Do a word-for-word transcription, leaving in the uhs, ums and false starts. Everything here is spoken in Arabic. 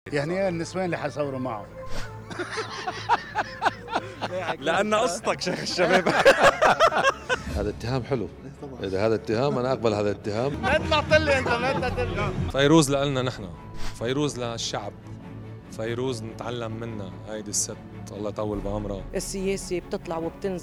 يعني النسوان اللي حصوروا معه لأن قصتك شيخ الشباب. هذا اتهام حلو. إذا هذا اتهام أنا أقبل هذا الاتهام. ما طلعت لي أنت ما طلعت. فيروز لنا نحن، فيروز للشعب، فيروز نتعلم منها. هيدي الست الله يطول بعمرها. السياسة بتطلع وبتنزل.